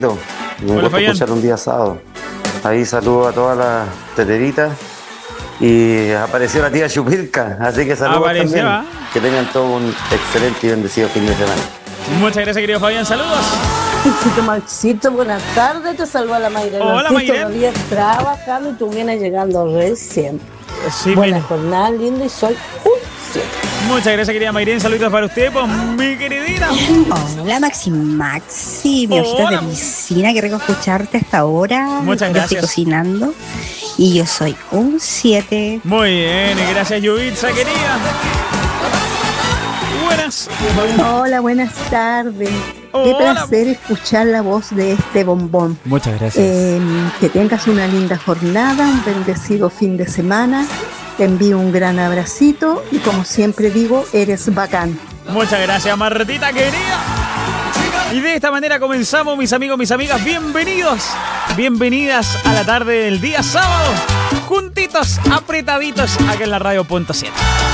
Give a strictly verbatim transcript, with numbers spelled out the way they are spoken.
Un gusto escuchar un día sábado. Ahí saludo a todas las teteritas. Y apareció la tía Chupilca, así que saludos apareció, también. ¿eh? Que tengan todo un excelente y bendecido fin de semana. Muchas gracias, querido Fabián. Saludos. Maxito, Maxito, buenas tardes. Te saluda la Mayra. Hola, Mayra. Todavía trabajando y tú vienes llegando recién. Sí, buena mira. jornada, linda, y soy un siete. Muchas gracias, querida Mayrín. Saludos para usted, pues, mi queridita. Hola, Maxi Maxi, mi hojita de piscina. Qué rico escucharte hasta ahora. Muchas Yo gracias. Estoy cocinando. Y yo soy un siete. Muy bien, y gracias, Yubitsa, querida. Buenas. Hola, buenas tardes. Hola. Qué placer escuchar la voz de este bombón. Muchas gracias. Eh, que tengas una linda jornada, un bendecido fin de semana. Te envío un gran abracito y como siempre digo, eres bacán. Muchas gracias, Martita, querida. Y de esta manera comenzamos, mis amigos, mis amigas. Bienvenidos, bienvenidas a la tarde del día sábado. Juntitos, apretaditos, aquí en la radio punto siete.